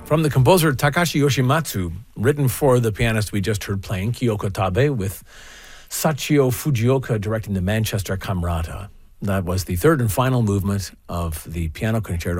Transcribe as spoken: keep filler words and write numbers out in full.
From the composer Takashi Yoshimatsu, written for the pianist we just heard playing, Kyoko Tabe, with Sachio Fujioka directing the Manchester Camerata. That was the third and final movement of the piano concerto